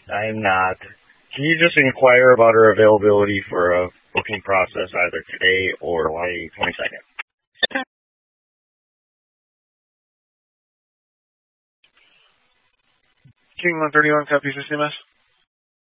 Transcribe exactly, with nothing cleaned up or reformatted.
I'm not. Can you just inquire about her availability for a booking process either today or July twenty-second? King one thirty-one, copies of C M S.